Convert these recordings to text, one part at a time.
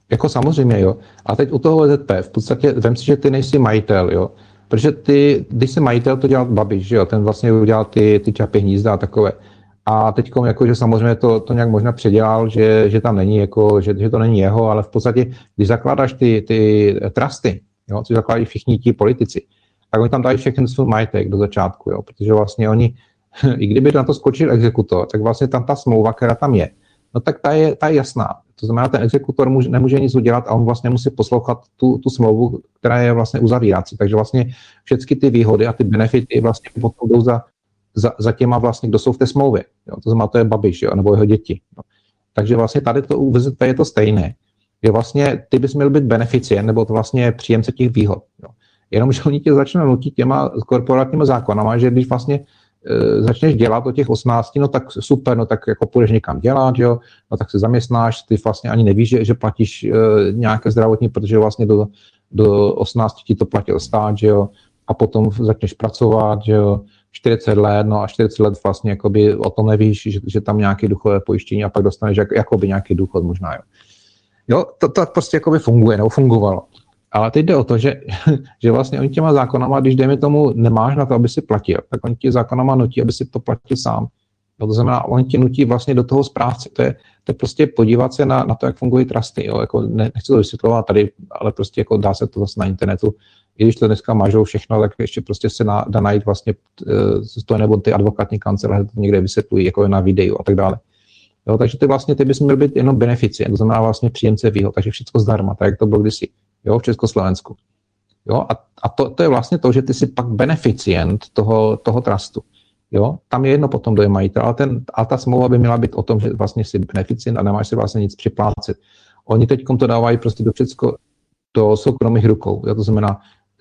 Jako samozřejmě, jo. A teď u toho VZP, v podstatě vem si, že ty nejsi majitel, jo. Protože ty, když jsi majitel, to dělal Babiš, jo. Ten vlastně udělal ty Čapí hnízda a takové. A teď jako, že samozřejmě to nějak možná předělal, že tam není, jako, že to není jeho, ale v podstatě, když zakládáš ty trusty, jo, co zakládají všichni ti politici, tak oni tam dají všechny svůj majetek do začátku, jo, protože vlastně oni, i kdyby na to skočil exekutor, tak vlastně tam ta smlouva, která tam je, no tak ta je jasná. To znamená, ten exekutor nemůže nic udělat a on vlastně musí poslouchat tu smlouvu, která je vlastně uzavírací. Takže vlastně všechny ty výhody a ty benefity vlastně potom jdou za těma vlastně, kdo jsou v té smlouvě. Jo? To znamená, to je Babiš, jo? Nebo jeho děti. Jo? Takže vlastně tady to u VZP je to stejné. Je vlastně, ty bys měl být beneficient, nebo to vlastně příjemce těch výhod. Jo? Jenomže oni tě začnou nutit těma korporátníma zákonama, že když vlastně začneš dělat o těch 18, no tak super, no tak jako půjdeš někam dělat, jo, no tak se zaměstnáš, ty vlastně ani nevíš, že platíš nějaké zdravotní, protože vlastně do 18 ti to platil stát, že jo, a potom začneš pracovat, že jo, 40 let, no a 40 let vlastně jakoby o tom nevíš, že tam nějaké důchodové pojištění a pak dostaneš jakoby nějaký důchod možná, jo. Jo, to prostě jakoby funguje, nebo fungovalo. Ale teď jde o to, že vlastně oni těma zákonama, když dejme tomu nemáš na to, aby si platil, tak oni ti zákonama nutí, aby si to platil sám. To znamená, oni ti nutí vlastně do toho správce. To je prostě podívat se na to, jak fungují trusty. Jo? Jako nechci to vysvětlovat tady, ale prostě jako dá se to zase na internetu. I když to dneska mažou všechno, tak ještě prostě se dá najít vlastně to, nebo ty advokátní kanceláře to někde vysvětlují, jako na videu a tak dále. Jo? Takže ty bys měl být jenom beneficient, to znamená vlastně příjemce výhod, takže všechno zdarma, tak jak to bylo kdysi. Jo, v Československu. Jo, a to je vlastně to, že ty jsi pak beneficient toho trustu. Jo, tam je jedno potom, kdo je majitel, ale ta smlouva by měla být o tom, že vlastně jsi beneficient a nemáš si vlastně nic připlácet. Oni teď to dávají prostě do soukromých rukou. Jo, to znamená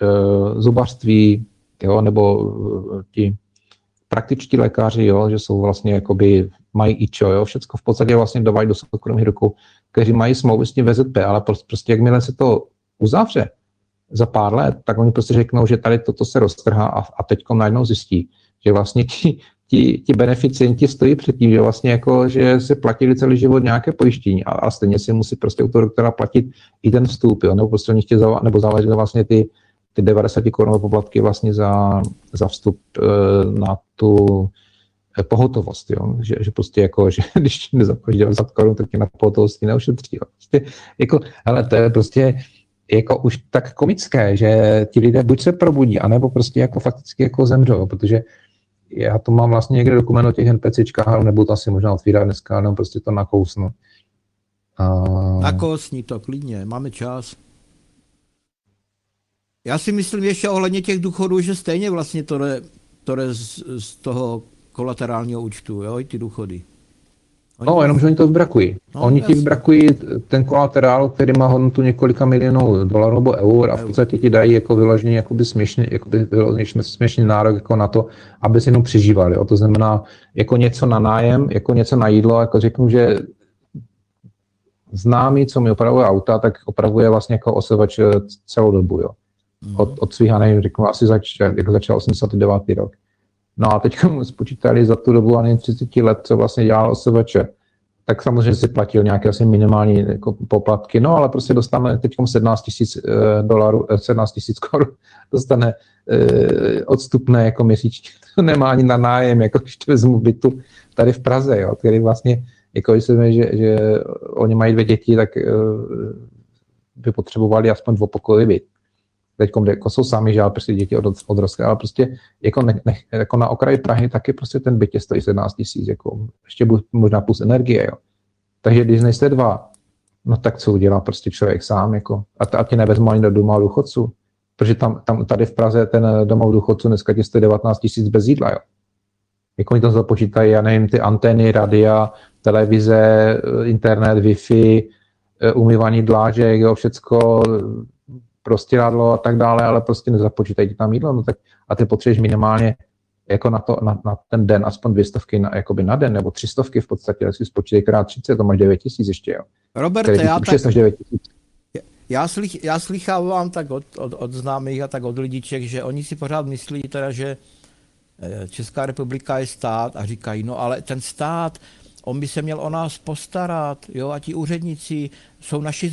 zubařství, jo, nebo ti praktičtí lékaři, jo, že jsou vlastně jakoby mají ičo, jo, všecko v podstatě vlastně dávají do soukromých rukou, kteří mají smlouvy s tím VZP, ale prostě jakmile se to uzavře za pár let, tak oni prostě řeknou, že tady toto se roztrhá a teďkom najednou zjistí, že vlastně ti beneficienti stojí před tím, že vlastně jako, že se platili celý život nějaké pojištění a stejně si musí prostě u toho doktora platit i ten vstup, jo, nebo prostě nebo záleží vlastně ty 90 korunové poplatky vlastně za vstup na tu pohotovost, jo? Že prostě jako, že když nezaplatíš 90 korun, tak tě na pohotovosti neušetří. Prostě jako, hele, to je prostě jako už tak komické, že ti lidé buď se probudí, anebo prostě jako fakticky jako zemřou, protože já to mám vlastně někde dokument o těch NPCčkách, ale nebudu to asi možná otvírat dneska, ale prostě to nakousnu. Nakousni to klidně, máme čas. Já si myslím ještě ohledně těch důchodů, že stejně vlastně to jde z toho kolaterálního účtu, jo, i ty důchody. No, jenomže oni to vybrakují. No, oni ti vybrakují ten kolaterál, který má hodnotu několika milionů dolarů nebo eur a v podstatě ti dají jako vyložený směšný nárok jako na to, aby si jenom přežívali. Jo. To znamená jako něco na nájem, jako něco na jídlo, jako řeknu, že známý, co mi opravuje auta, tak opravuje vlastně jako osovač celou dobu, jo. Od svých, nevím, řeknu, asi začal 89. rok. No a teď mu spočítali za tu dobu ani 30 let, co vlastně dělal OSVČ. Tak samozřejmě si platil nějaké asi minimální jako poplatky, no ale prostě dostane teď 17 000 korun, dostane odstupné jako měsíčně. To nemá ani na nájem, jako když to vezmu bytu tady v Praze, jo, který vlastně, jako když se že oni mají 2 děti, tak by potřebovali aspoň 2 pokojový byt. Teď jako jsou sami, že prostě děti odrostly, ale prostě jako na okraji Prahy taky prostě ten byt stojí 17 000, jako ještě možná plus energie, jo. Takže když nejste 2, no tak co udělá prostě člověk sám, jako a ti nevezmu ani do domova důchodců, protože tady v Praze ten domov důchodců dneska ti stojí 19 000 bez jídla, jo. Jako oni to započítají, já nevím, ty antény, radia, televize, internet, Wi-Fi, umývání dlážek, jo, všecko, prostěradlo a tak dále, ale prostě nezapočítají tam jídlo, no tak a ty potřebuješ minimálně jako na ten den aspoň 200 jakoby na den, nebo 300 v podstatě, si spočítej krát 30, to máš 9 000 ještě, jo. Roberte, já slychávám tak od známých a tak od lidiček, že oni si pořád myslí teda, že Česká republika je stát a říkají, no ale ten stát, on by se měl o nás postarat, jo, a ti úředníci jsou naši